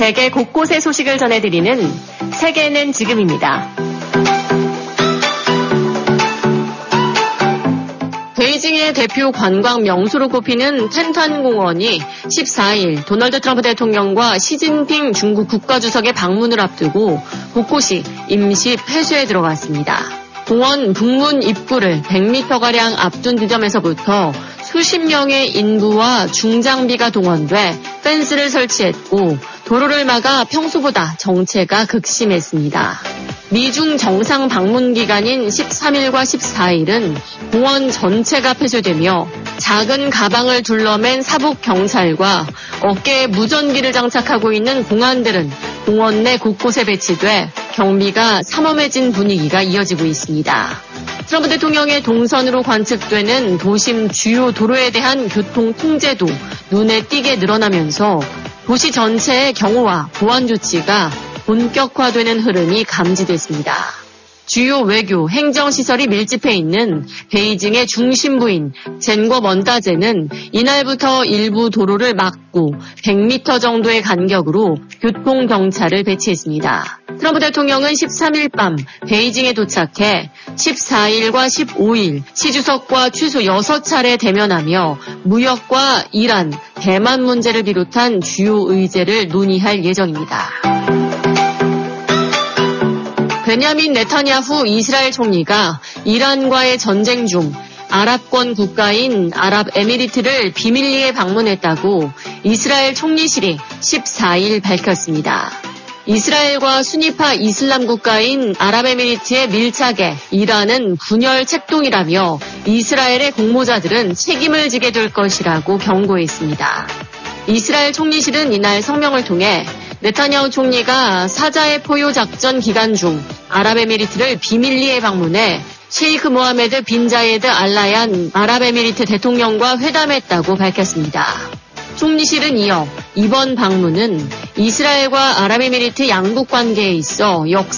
세계 곳곳의 소식을 전해드리는 세계는 지금입니다. 베이징의 대표 관광 명소로 꼽히는 텐탄공원이 14일 도널드 트럼프 대통령과 시진핑 중국 국가주석의 방문을 앞두고 곳곳이 임시 폐쇄에 들어갔습니다. 공원 북문 입구를 100m가량 앞둔 지점에서부터 수십 명의 인부와 중장비가 동원돼 펜스를 설치했고 도로를 막아 평소보다 정체가 극심했습니다. 미중 정상 방문 기간인 13일과 14일은 공원 전체가 폐쇄되며 작은 가방을 둘러맨 사복 경찰과 어깨에 무전기를 장착하고 있는 공안들은 공원 내 곳곳에 배치돼 경비가 삼엄해진 분위기가 이어지고 있습니다. 트럼프 대통령의 동선으로 관측되는 도심 주요 도로에 대한 교통 통제도 눈에 띄게 늘어나면서 도시 전체의 경호와 보안 조치가 본격화되는 흐름이 감지됐습니다. 주요 외교, 행정시설이 밀집해 있는 베이징의 중심부인 젠궈먼다제는 이날부터 일부 도로를 막고 100m 정도의 간격으로 교통경찰을 배치했습니다. 트럼프 대통령은 13일 밤 베이징에 도착해 14일과 15일 시 주석과 최소 6차례 대면하며 무역과 이란, 대만 문제를 비롯한 주요 의제를 논의할 예정입니다. 베냐민 네타냐후 이스라엘 총리가 이란과의 전쟁 중 아랍권 국가인 아랍에미리트를 비밀리에 방문했다고 이스라엘 총리실이 14일 밝혔습니다. 이스라엘과 순위파 이슬람 국가인 아랍에미리트의 밀착에 이란은 분열 책동이라며 이스라엘의 공모자들은 책임을 지게 될 것이라고 경고했습니다. 이스라엘 총리실은 이날 성명을 통해 네타냐후 총리가 사자의 포효 작전 기간 중 아랍에미리트를 비밀리에 방문해 셰이크 모하메드 빈 자예드 알라얀 아랍에미리트 대통령과 회담했다고 밝혔습니다. 총리실은 이어 이번 방문은 이스라엘과 아랍에미리트 양국 관계에 있어